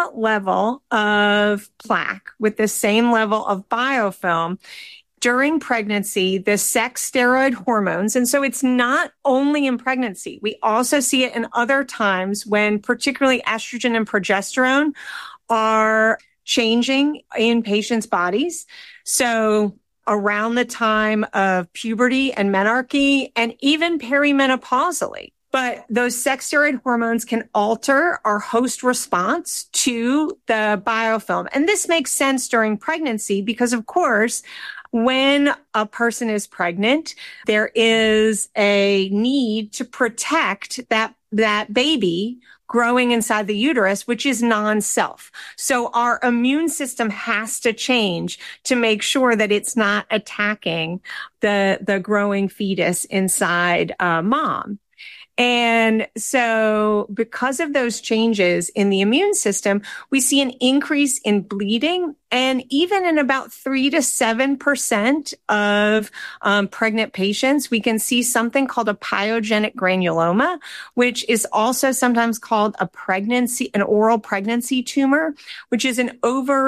that level of plaque with the same level of biofilm during pregnancy, the sex steroid hormones. And so it's not only in pregnancy. We also see it in other times when particularly estrogen and progesterone are changing in patients' bodies. So around the time of puberty and menarche and even perimenopausally. But those sex steroid hormones can alter our host response to the biofilm. And this makes sense during pregnancy because, of course, when a person is pregnant, there is a need to protect that baby growing inside the uterus, which is non-self. So our immune system has to change to make sure that it's not attacking the growing fetus inside mom. And so because of those changes in the immune system, we see an increase in bleeding, and even in about 3 to 7% of pregnant patients, we can see something called a pyogenic granuloma, which is also sometimes called an oral pregnancy tumor, which is an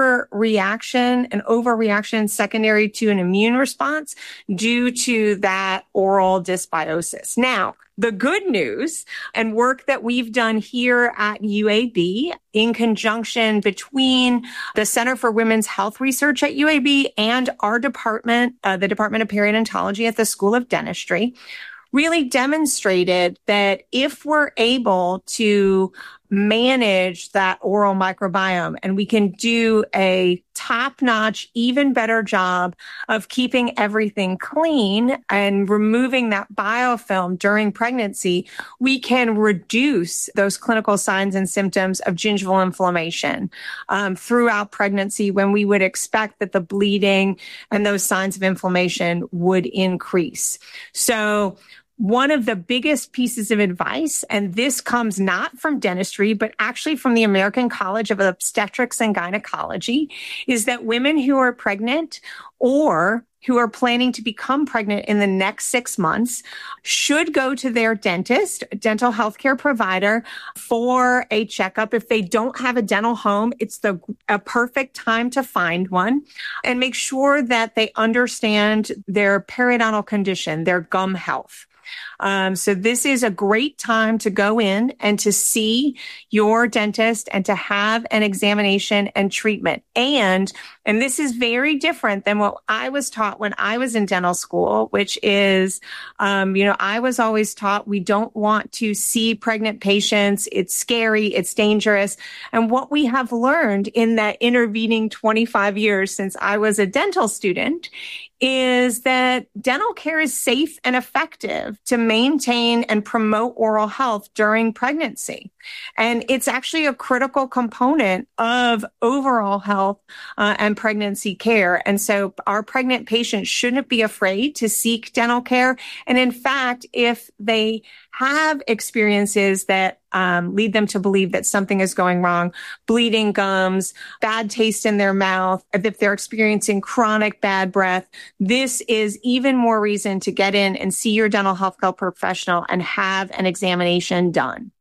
overreaction secondary to an immune response due to that oral dysbiosis. Now, the good news and work that we've done here at UAB in conjunction between the Center for Women's Health Research at UAB and our department, the Department of Periodontology at the School of Dentistry, really demonstrated that if we're able to manage that oral microbiome and we can do a top-notch, even better job of keeping everything clean and removing that biofilm during pregnancy, we can reduce those clinical signs and symptoms of gingival inflammation throughout pregnancy, when we would expect that the bleeding and those signs of inflammation would increase. So one of the biggest pieces of advice, and this comes not from dentistry, but actually from the American College of Obstetrics and Gynecology, is that women who are pregnant or who are planning to become pregnant in the next 6 months should go to their dentist, dental healthcare provider, for a checkup. If they don't have a dental home, it's a perfect time to find one, and make sure that they understand their periodontal condition, their gum health. So this is a great time to go in and to see your dentist and to have an examination and treatment. And this is very different than what I was taught when I was in dental school, which is, I was always taught we don't want to see pregnant patients. It's scary. It's dangerous. And what we have learned in that intervening 25 years since I was a dental student is that dental care is safe and effective to maintain and promote oral health during pregnancy. And it's actually a critical component of overall health and pregnancy care. And so our pregnant patients shouldn't be afraid to seek dental care. And in fact, if they have experiences that lead them to believe that something is going wrong, bleeding gums, bad taste in their mouth, if they're experiencing chronic bad breath, this is even more reason to get in and see your dental healthcare professional and have an examination done.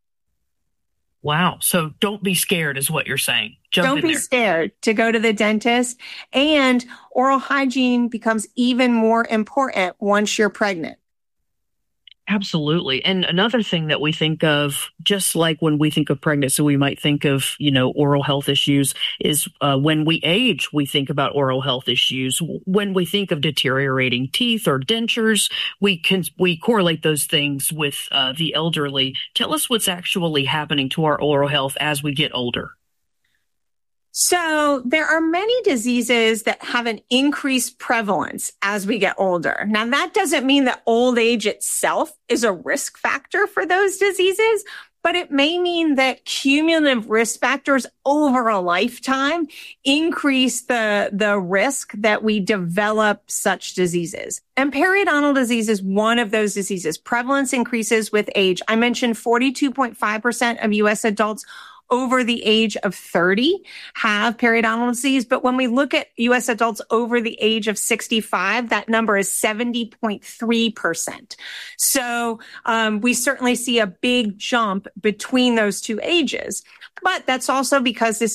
Wow. So don't be scared is what you're saying. Don't be scared to go to the dentist, and oral hygiene becomes even more important once you're pregnant. Absolutely. And another thing that we think of, just like when we think of pregnancy, we might think of, oral health issues, is when we age, we think about oral health issues. When we think of deteriorating teeth or dentures, we correlate those things with the elderly. Tell us what's actually happening to our oral health as we get older. So there are many diseases that have an increased prevalence as we get older. Now, that doesn't mean that old age itself is a risk factor for those diseases, but it may mean that cumulative risk factors over a lifetime increase the risk that we develop such diseases. And periodontal disease is one of those diseases. Prevalence increases with age. I mentioned 42.5% of U.S. adults over the age of 30 have periodontal disease. But when we look at U.S. adults over the age of 65, that number is 70.3%. So we certainly see a big jump between those two ages. But that's also because this